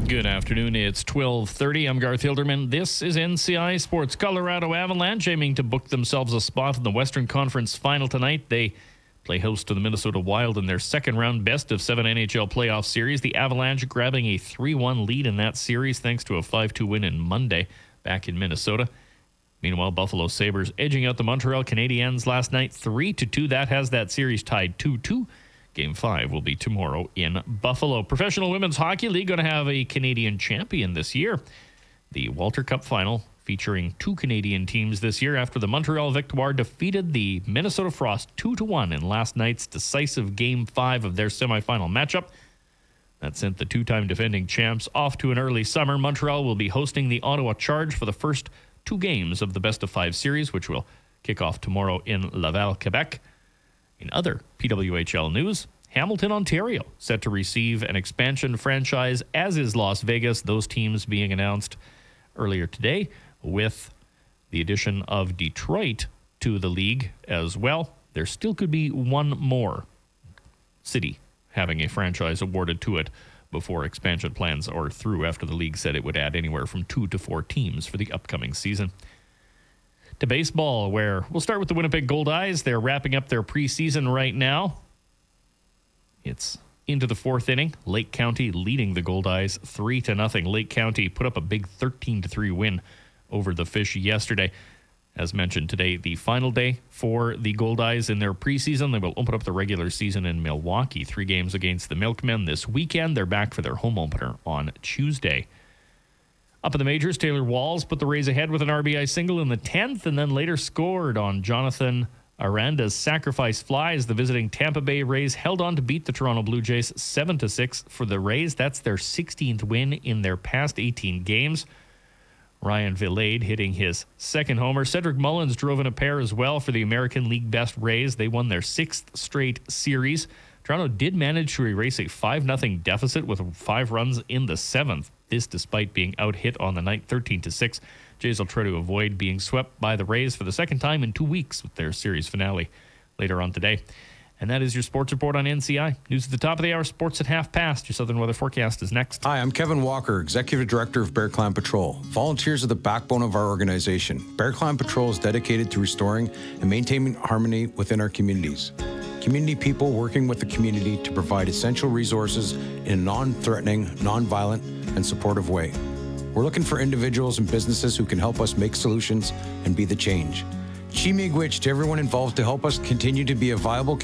Good afternoon. It's 12:30. I'm Garth Hilderman. This is NCI Sports. Colorado Avalanche aiming to book themselves a spot in the Western Conference Final tonight. They play host to the Minnesota Wild in their second round best-of-7 NHL playoff series. The Avalanche grabbing a 3-1 lead in that series thanks to a 5-2 win in Monday back in Minnesota. Meanwhile, Buffalo Sabres edging out the Montreal Canadiens last night 3-2. That has that series tied 2-2. Game 5 will be tomorrow in Buffalo. Professional Women's Hockey League going to have a Canadian champion this year. The Walter Cup final featuring two Canadian teams this year after the Montreal Victoire defeated the Minnesota Frost 2-1 in last night's decisive Game 5 of their semifinal matchup. That sent the two-time defending champs off to an early summer. Montreal will be hosting the Ottawa Charge for the first two games of the best-of-5 series, which will kick off tomorrow in Laval, Quebec. In other PWHL news, Hamilton, Ontario, set to receive an expansion franchise, as is Las Vegas, those teams being announced earlier today, with the addition of Detroit to the league as well. There still could be one more city having a franchise awarded to it before expansion plans are through, after the league said it would add anywhere from 2 to 4 teams for the upcoming season. To baseball, where we'll start with the Winnipeg Goldeyes. They're wrapping up their preseason right now. It's into the fourth inning. Lake County leading the Goldeyes 3-0. Lake County put up a big 13-3 win over the Fish yesterday. As mentioned today, the final day for the Goldeyes in their preseason. They will open up the regular season in Milwaukee. 3 games against the Milkmen this weekend. They're back for their home opener on Tuesday. Up in the majors, Taylor Walls put the Rays ahead with an RBI single in the 10th and then later scored on Jonathan Aranda's sacrifice fly as the visiting Tampa Bay Rays held on to beat the Toronto Blue Jays 7-6 for the Rays. That's their 16th win in their past 18 games. Ryan Vilade hitting his second homer. Cedric Mullins drove in a pair as well for the American League best Rays. They won their 6th straight series. Toronto did manage to erase a 5-0 deficit with 5 runs in the 7th. This despite being out-hit on the night 13-6. Jays will try to avoid being swept by the Rays for the second time in 2 weeks with their series finale later on today. And that is your sports report on NCI. News at the top of the hour, sports at 5:30. Your Southern Weather Forecast is next. Hi, I'm Kevin Walker, Executive Director of Bear Clan Patrol. Volunteers are the backbone of our organization. Bear Clan Patrol is dedicated to restoring and maintaining harmony within our communities. Community people working with the community to provide essential resources in a non-threatening, non-violent, and supportive way. We're looking for individuals and businesses who can help us make solutions and be the change. Chi miigwech to everyone involved to help us continue to be a viable